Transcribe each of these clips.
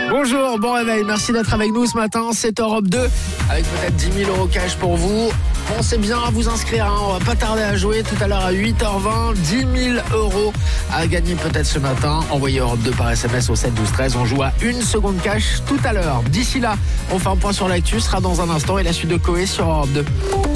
Bonjour, bon réveil, merci d'être avec nous ce matin, c'est Europe 2, avec peut-être 10 000 € cash pour vous. Pensez bien à vous inscrire, on va pas tarder à jouer tout à l'heure à 8h20, 10 000 € à gagner peut-être ce matin. Envoyez Europe 2 par SMS au 7 12 13, on joue à 1 seconde cash tout à l'heure. D'ici là, on fait un point sur l'actu, sera dans un instant et la suite de Coé sur Europe 2.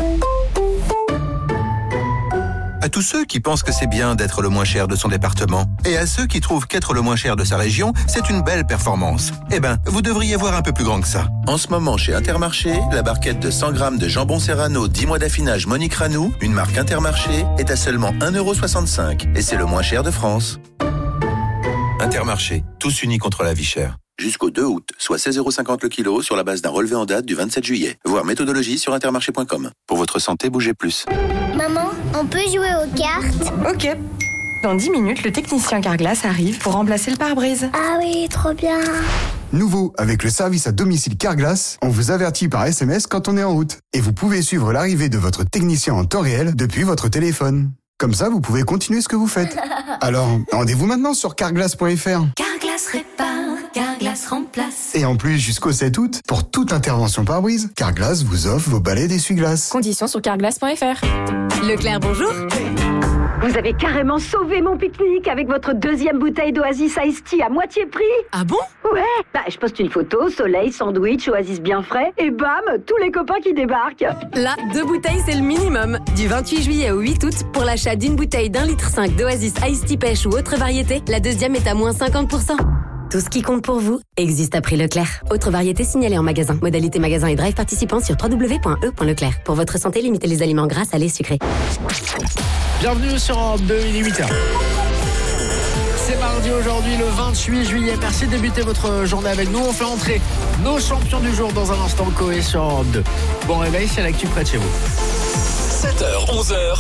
À tous ceux qui pensent que c'est bien d'être le moins cher de son département, et à ceux qui trouvent qu'être le moins cher de sa région, c'est une belle performance. Eh ben, vous devriez voir un peu plus grand que ça. En ce moment, chez Intermarché, la barquette de 100 grammes de jambon Serrano 10 mois d'affinage Monique Ranou, une marque Intermarché, est à seulement 1,65 €. Et c'est le moins cher de France. Intermarché, tous unis contre la vie chère. Jusqu'au 2 août, soit 16,50 € le kilo sur la base d'un relevé en date du 27 juillet. Voir méthodologie sur intermarché.com. Pour votre santé, bougez plus. Maman, on peut jouer aux cartes? Ok. Dans 10 minutes, le technicien Carglass arrive pour remplacer le pare-brise. Ah oui, trop bien. Nouveau, avec le service à domicile Carglass, on vous avertit par SMS quand on est en route. Et vous pouvez suivre l'arrivée de votre technicien en temps réel depuis votre téléphone. Comme ça, vous pouvez continuer ce que vous faites. Alors, rendez-vous maintenant sur carglass.fr. Carglass répare, Carglass remplace. Et en plus, jusqu'au 7 août, pour toute intervention pare-brise, Carglass vous offre vos balais d'essuie-glace. Conditions sur carglass.fr. Leclerc, bonjour. Vous avez carrément sauvé mon pique-nique avec votre deuxième bouteille d'Oasis Iced Tea à moitié prix. Ah bon? Ouais, je poste une photo, soleil, sandwich, Oasis bien frais, et bam, tous les copains qui débarquent. Là, 2 bouteilles, c'est le minimum. Du 28 juillet au 8 août, pour l'achat d'une bouteille d'1,5 litre d'Oasis Iced Tea pêche ou autre variété, la deuxième est à moins 50%. Tout ce qui compte pour vous existe à prix Leclerc. Autre variété signalée en magasin. Modalité magasin et drive participant sur www.e.leclerc. Pour votre santé, limitez les aliments gras, salés, sucrés. Bienvenue sur Europe 2, il est 8h. C'est mardi aujourd'hui, le 28 juillet. Merci de débuter votre journée avec nous. On fait entrer nos champions du jour dans un instant. Coé sur Europe 2. Bon réveil, c'est l'actu près de chez vous. 7h, 11h.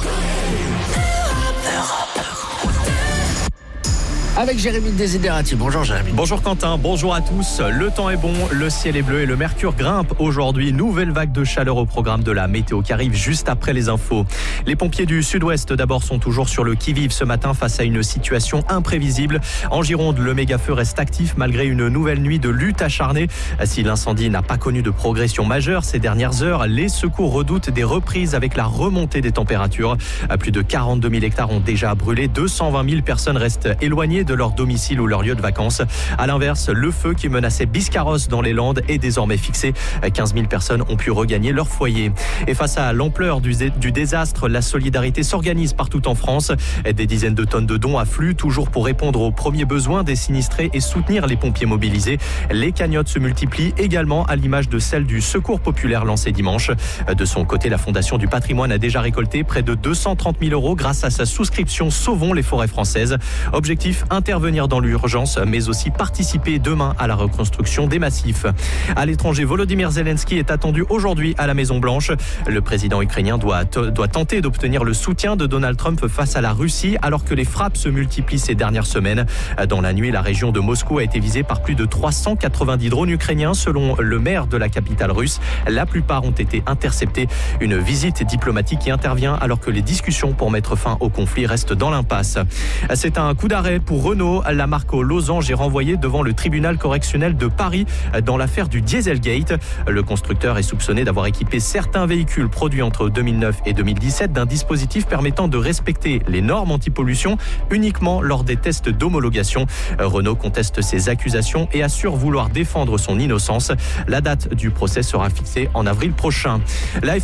Avec Jérémy Desiderati. Bonjour Jérémy. Bonjour Quentin, bonjour à tous. Le temps est bon, le ciel est bleu et le mercure grimpe aujourd'hui. Nouvelle vague de chaleur au programme de la météo qui arrive juste après les infos. Les pompiers du sud-ouest d'abord sont toujours sur le qui-vive ce matin face à une situation imprévisible. En Gironde, le méga-feu reste actif malgré une nouvelle nuit de lutte acharnée. Si l'incendie n'a pas connu de progression majeure ces dernières heures, les secours redoutent des reprises avec la remontée des températures. Plus de 42 000 hectares ont déjà brûlé. 220 000 personnes restent éloignées de leur domicile ou leur lieu de vacances. À l'inverse, le feu qui menaçait Biscarrosse dans les Landes est désormais fixé. 15 000 personnes ont pu regagner leur foyer. Et face à l'ampleur du désastre, la solidarité s'organise partout en France. Des dizaines de tonnes de dons affluent, toujours pour répondre aux premiers besoins des sinistrés et soutenir les pompiers mobilisés. Les cagnottes se multiplient également à l'image de celle du Secours populaire lancée dimanche. De son côté, la Fondation du patrimoine a déjà récolté près de 230 000 € grâce à sa souscription Sauvons les forêts françaises. Objectif, intervenir dans l'urgence, mais aussi participer demain à la reconstruction des massifs. À l'étranger, Volodymyr Zelensky est attendu aujourd'hui à la Maison-Blanche. Le président ukrainien doit tenter d'obtenir le soutien de Donald Trump face à la Russie, alors que les frappes se multiplient ces dernières semaines. Dans la nuit, la région de Moscou a été visée par plus de 390 drones ukrainiens, selon le maire de la capitale russe. La plupart ont été interceptés. Une visite diplomatique qui intervient alors que les discussions pour mettre fin au conflit restent dans l'impasse. C'est un coup d'arrêt pour Renault. La marque aux losanges est renvoyée devant le tribunal correctionnel de Paris dans l'affaire du Dieselgate. Le constructeur est soupçonné d'avoir équipé certains véhicules produits entre 2009 et 2017 d'un dispositif permettant de respecter les normes anti-pollution uniquement lors des tests d'homologation. Renault conteste ces accusations et assure vouloir défendre son innocence. La date du procès sera fixée en avril prochain. La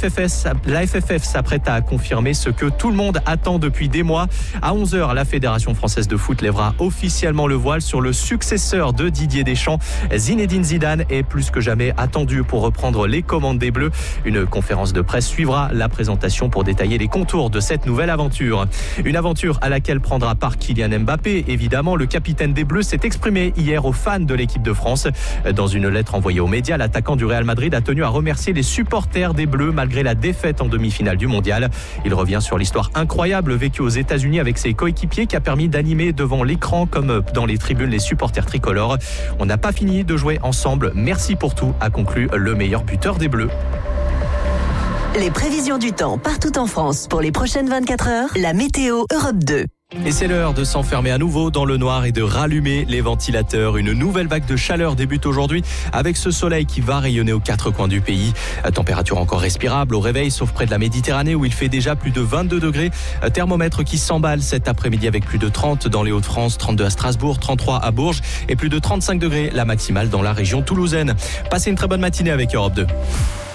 FFF s'apprête à confirmer ce que tout le monde attend depuis des mois. À 11h, la Fédération française de foot lèvera officiellement le voile sur le successeur de Didier Deschamps. Zinedine Zidane est plus que jamais attendu pour reprendre les commandes des Bleus. Une conférence de presse suivra la présentation pour détailler les contours de cette nouvelle aventure. Une aventure à laquelle prendra part Kylian Mbappé. Évidemment, le capitaine des Bleus s'est exprimé hier aux fans de l'équipe de France. Dans une lettre envoyée aux médias, l'attaquant du Real Madrid a tenu à remercier les supporters des Bleus malgré la défaite en demi-finale du Mondial. Il revient sur l'histoire incroyable vécue aux États-Unis avec ses coéquipiers qui a permis d'animer devant l'écran comme dans les tribunes les supporters tricolores. On n'a pas fini de jouer ensemble. Merci pour tout, a conclu le meilleur buteur des Bleus. Les prévisions du temps partout en France pour les prochaines 24 heures, la météo Europe 2. Et c'est l'heure de s'enfermer à nouveau dans le noir et de rallumer les ventilateurs. Une nouvelle vague de chaleur débute aujourd'hui avec ce soleil qui va rayonner aux 4 coins du pays. Température encore respirable au réveil, sauf près de la Méditerranée où il fait déjà plus de 22 degrés. Thermomètre qui s'emballe cet après-midi avec plus de 30 dans les Hauts-de-France, 32 à Strasbourg, 33 à Bourges et plus de 35 degrés la maximale dans la région toulousaine. Passez une très bonne matinée avec Europe 2.